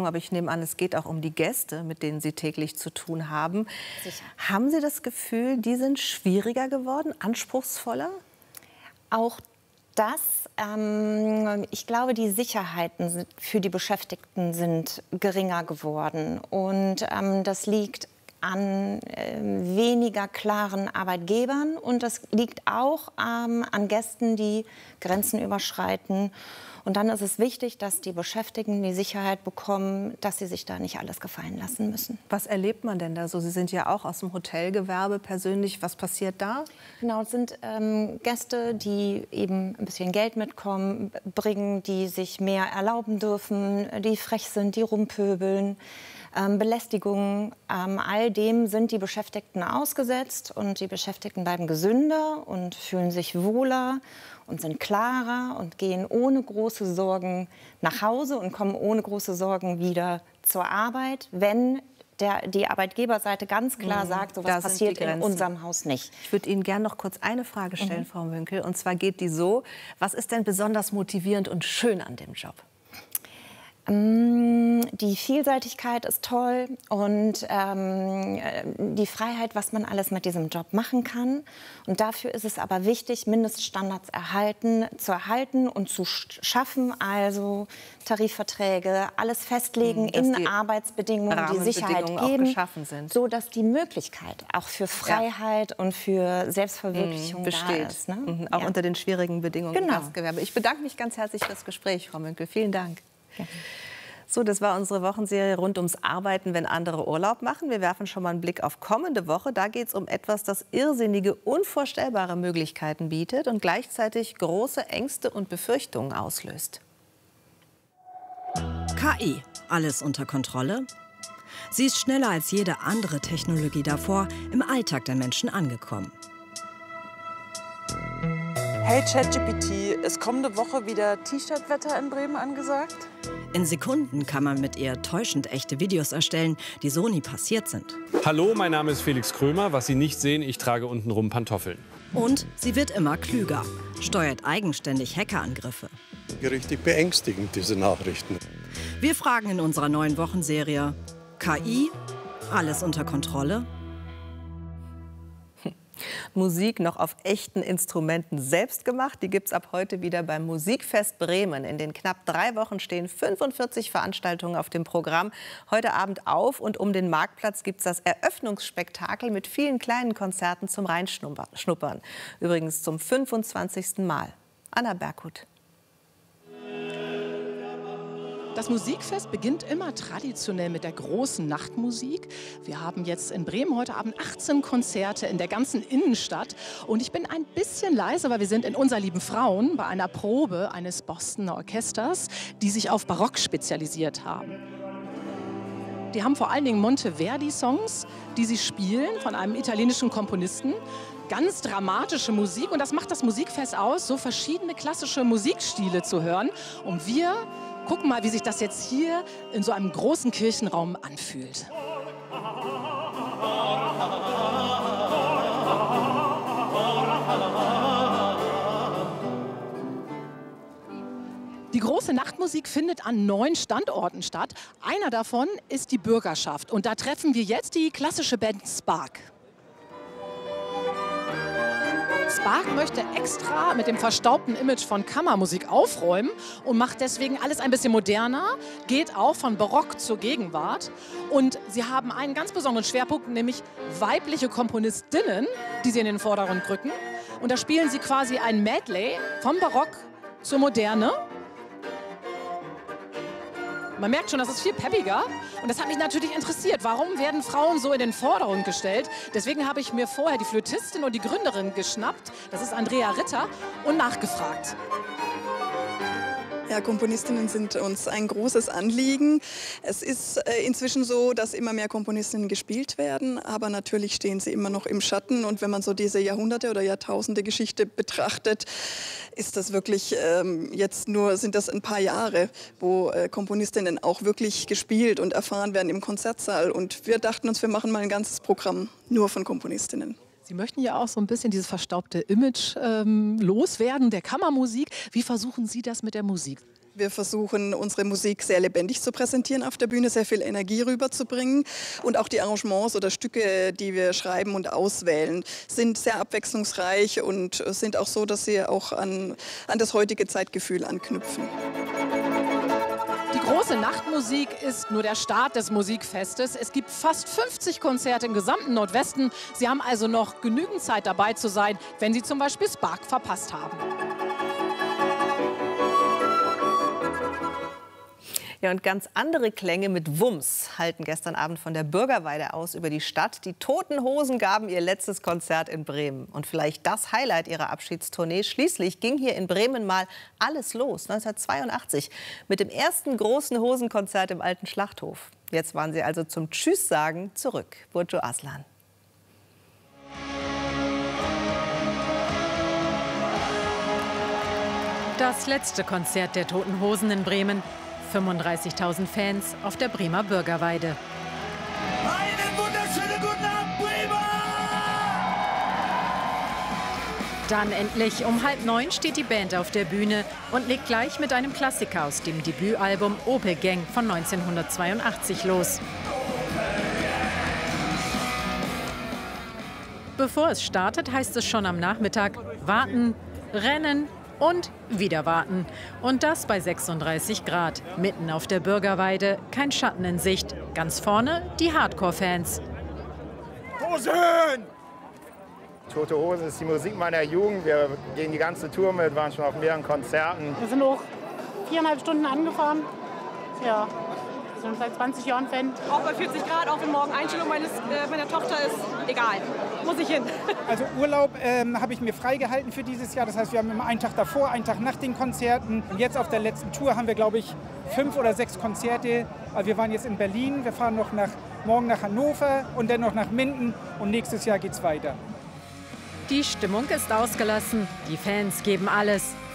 Beschäftigung, aber ich nehme an, es geht auch um die Gäste, mit denen Sie täglich zu tun haben. Sicher. Haben Sie das Gefühl, die sind schwieriger geworden, anspruchsvoller? Auch das, ich glaube, die Sicherheiten für die Beschäftigten sind geringer geworden. Und das liegt an weniger klaren Arbeitgebern und das liegt auch an Gästen, die Grenzen überschreiten. Und dann ist es wichtig, dass die Beschäftigten die Sicherheit bekommen, dass sie sich da nicht alles gefallen lassen müssen. Was erlebt man denn da so? Sie sind ja auch aus dem Hotelgewerbe persönlich. Was passiert da? Genau, es sind Gäste, die eben ein bisschen Geld mitkommen, bringen, die sich mehr erlauben dürfen, die frech sind, die rumpöbeln. Belästigungen, all dem sind die Beschäftigten ausgesetzt und die Beschäftigten bleiben gesünder und fühlen sich wohler und sind klarer und gehen ohne große Sorgen nach Hause und kommen ohne große Sorgen wieder zur Arbeit, wenn die Arbeitgeberseite ganz klar sagt, so was passiert in unserem Haus nicht. Ich würde Ihnen gerne noch kurz eine Frage stellen, Frau Münkel, und zwar geht die so: Was ist denn besonders motivierend und schön an dem Job? Die Vielseitigkeit ist toll und die Freiheit, was man alles mit diesem Job machen kann. Und dafür ist es aber wichtig, Mindeststandards zu erhalten und zu schaffen, also Tarifverträge, alles festlegen in Arbeitsbedingungen, die Sicherheit geben, so dass die Möglichkeit auch für Freiheit und für Selbstverwirklichung da ist. Ne? Auch unter den schwierigen Bedingungen im Gastgewerbe. Ich bedanke mich ganz herzlich für das Gespräch, Frau Münkel. Vielen Dank. Ja. So, das war unsere Wochenserie rund ums Arbeiten, wenn andere Urlaub machen. Wir werfen schon mal einen Blick auf kommende Woche. Da geht es um etwas, das irrsinnige, unvorstellbare Möglichkeiten bietet und gleichzeitig große Ängste und Befürchtungen auslöst. KI, alles unter Kontrolle? Sie ist schneller als jede andere Technologie davor im Alltag der Menschen angekommen. Hey ChatGPT, ist kommende Woche wieder T-Shirt-Wetter in Bremen angesagt? In Sekunden kann man mit ihr täuschend echte Videos erstellen, die so nie passiert sind. Hallo, mein Name ist Felix Krömer. Was Sie nicht sehen, ich trage untenrum Pantoffeln. Und sie wird immer klüger, steuert eigenständig Hackerangriffe. Richtig beängstigend, diese Nachrichten. Wir fragen in unserer neuen Wochenserie: KI, alles unter Kontrolle? Musik noch auf echten Instrumenten selbst gemacht. Die gibt es ab heute wieder beim Musikfest Bremen. In den knapp 3 Wochen stehen 45 Veranstaltungen auf dem Programm. Heute Abend auf und um den Marktplatz gibt es das Eröffnungsspektakel mit vielen kleinen Konzerten zum Reinschnuppern. Übrigens zum 25. Mal. Anna Berghut. Das Musikfest beginnt immer traditionell mit der großen Nachtmusik. Wir haben jetzt in Bremen heute Abend 18 Konzerte in der ganzen Innenstadt. Und ich bin ein bisschen leise, weil wir sind in Unser lieben Frauen bei einer Probe eines Bostoner Orchesters, die sich auf Barock spezialisiert haben. Die haben vor allen Dingen Monteverdi-Songs, die sie spielen von einem italienischen Komponisten. Ganz dramatische Musik und das macht das Musikfest aus, so verschiedene klassische Musikstile zu hören. Und wir gucken mal, wie sich das jetzt hier in so einem großen Kirchenraum anfühlt. Die große Nachtmusik findet an 9 Standorten statt. Einer davon ist die Bürgerschaft. Und da treffen wir jetzt die klassische Band Spark. Spark möchte extra mit dem verstaubten Image von Kammermusik aufräumen und macht deswegen alles ein bisschen moderner, geht auch von Barock zur Gegenwart. Und sie haben einen ganz besonderen Schwerpunkt, nämlich weibliche Komponistinnen, die sie in den Vordergrund rücken. Und da spielen sie quasi ein Medley vom Barock zur Moderne. Man merkt schon, das ist viel peppiger. Und das hat mich natürlich interessiert. Warum werden Frauen so in den Vordergrund gestellt? Deswegen habe ich mir vorher die Flötistin und die Gründerin geschnappt. Das ist Andrea Ritter und nachgefragt. Ja, Komponistinnen sind uns ein großes Anliegen. Es ist inzwischen so, dass immer mehr Komponistinnen gespielt werden, aber natürlich stehen sie immer noch im Schatten. Und wenn man so diese Jahrhunderte oder Jahrtausende Geschichte betrachtet, ist das wirklich sind das ein paar Jahre, wo Komponistinnen auch wirklich gespielt und erfahren werden im Konzertsaal. Und wir dachten uns, wir machen mal ein ganzes Programm nur von Komponistinnen. Sie möchten ja auch so ein bisschen dieses verstaubte Image loswerden der Kammermusik. Wie versuchen Sie das mit der Musik? Wir versuchen, unsere Musik sehr lebendig zu präsentieren auf der Bühne, sehr viel Energie rüberzubringen. Und auch die Arrangements oder Stücke, die wir schreiben und auswählen, sind sehr abwechslungsreich und sind auch so, dass sie auch an das heutige Zeitgefühl anknüpfen. Die große Nachtmusik ist nur der Start des Musikfestes. Es gibt fast 50 Konzerte im gesamten Nordwesten. Sie haben also noch genügend Zeit dabei zu sein, wenn Sie zum Beispiel Spark verpasst haben. Ja, und ganz andere Klänge mit Wumms halten gestern Abend von der Bürgerweide aus über die Stadt. Die Toten Hosen gaben ihr letztes Konzert in Bremen. Und vielleicht das Highlight ihrer Abschiedstournee. Schließlich ging hier in Bremen mal alles los, 1982, mit dem ersten großen Hosenkonzert im alten Schlachthof. Jetzt waren sie also zum Tschüss-Sagen zurück. Burcu Aslan. Das letzte Konzert der Toten Hosen in Bremen. 35.000 Fans auf der Bremer Bürgerweide. Einen wunderschönen guten Abend, Bremer! Dann endlich um 8:30 steht die Band auf der Bühne und legt gleich mit einem Klassiker aus dem Debütalbum Opel Gang von 1982 los. Bevor es startet, heißt es schon am Nachmittag warten, rennen und wieder warten. Und das bei 36 Grad. Mitten auf der Bürgerweide, kein Schatten in Sicht. Ganz vorne die Hardcore-Fans. Hosen! Tote Hosen ist die Musik meiner Jugend. Wir gehen die ganze Tour mit, waren schon auf mehreren Konzerten. Wir sind auch 4,5 Stunden angefahren. Ja, wir sind seit 20 Jahren Fan. Auch bei 40 Grad, auch wenn morgen Einstellung meiner Tochter ist, egal, muss ich hin. Also Urlaub habe ich mir freigehalten für dieses Jahr. Das heißt, wir haben immer einen Tag davor, einen Tag nach den Konzerten. Und jetzt auf der letzten Tour haben wir, glaube ich, 5 oder 6 Konzerte. Wir waren jetzt in Berlin, wir fahren noch morgen nach Hannover und dann noch nach Minden. Und nächstes Jahr geht's weiter. Die Stimmung ist ausgelassen. Die Fans geben alles.